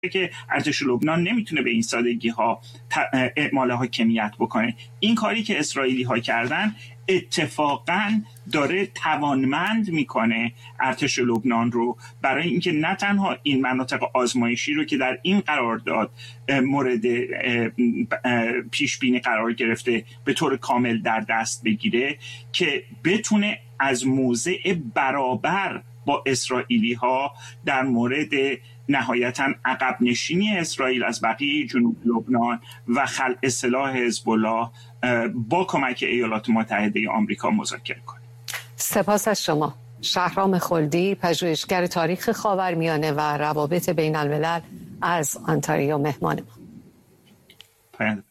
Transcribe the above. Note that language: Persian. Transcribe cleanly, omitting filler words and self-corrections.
که ارتش لبنان نمیتونه به این سادگی ها اعمال حاکمیت بکنه. این کاری که اسرائیلی ها کردن اتفاقاً داره توانمند میکنه ارتش لبنان رو برای اینکه نه تنها این مناطق آزمایشی رو که در این قرارداد مورد پیش بینی قرار گرفته به طور کامل در دست بگیره، که بتونه از موضع برابر با اسرائیلی ها در مورد نهایتاً عقب نشینی اسرائیل از بقیه جنوب لبنان و خلع سلاح حزب الله با کمک ایالات متحده آمریکا مذاکره کنه. سپاس از شما. شهرام خلدی، پژوهشگر تاریخ خاورمیانه و روابط بین الملل از آنتاریو مهمان ما.